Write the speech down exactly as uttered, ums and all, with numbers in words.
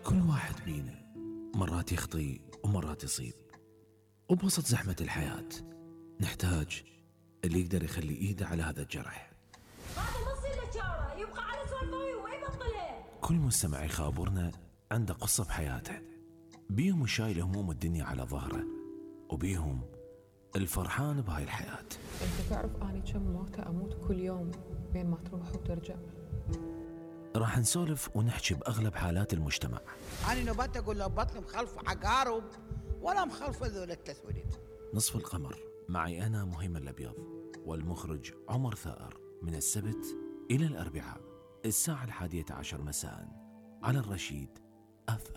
كل واحد بينا مرات يخطي ومرات يصيب، وبوسط زحمة الحياة نحتاج اللي يقدر يخلي إيده على هذا الجرح. هذا نص النجارة يبقى على سوالفه وما يبطلها. كل مستمع يخابرنا عنده قصة بحياته، بيهم شايل هموم الدنيا على ظهره، وبيهم الفرحان بهاي الحياة. انت تعرف اني كم موتة اموت كل يوم بين ما تروح وترجع. راح نسولف ونحكي بأغلب حالات المجتمع. أنا نبات أقول له بطل مخلف عقارب ولا مخلف ذول التسويد. نصف القمر معي أنا مهيمن الأبيض، والمخرج عمر ثائر، من السبت إلى الأربعاء الساعة الحادية عشر مساء على الرشيد أف